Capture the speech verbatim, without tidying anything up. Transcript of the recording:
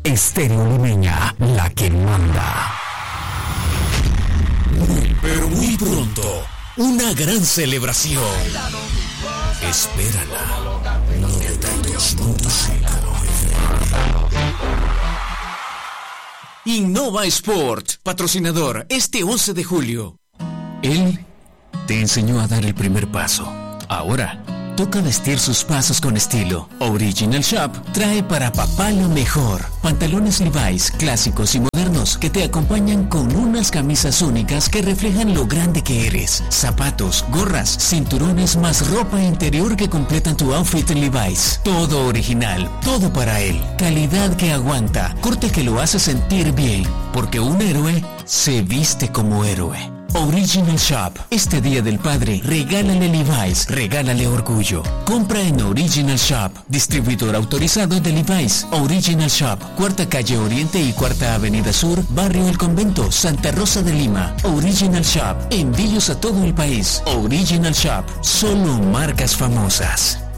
Estéreo Limeña, la que manda. Muy, pero muy pronto, una gran celebración. Espérala. noventa y dos punto cinco. Innova Sport, patrocinador este once de julio. Él te enseñó a dar el primer paso. Ahora toca vestir sus pasos con estilo. Original Shop trae para papá lo mejor. Pantalones Levi's clásicos y modernos que te acompañan con unas camisas únicas que reflejan lo grande que eres. Zapatos, gorras, cinturones más ropa interior que completan tu outfit en Levi's. Todo original, todo para él. Calidad que aguanta, corte que lo hace sentir bien. Porque un héroe se viste como héroe. Original Shop. Este Día del Padre, regálale Levi's, regálale orgullo. Compra en Original Shop, distribuidor autorizado de Levi's. Original Shop, Cuarta Calle Oriente y Cuarta Avenida Sur, Barrio El Convento, Santa Rosa de Lima. Original Shop, envíos a todo el país. Original Shop, solo marcas famosas.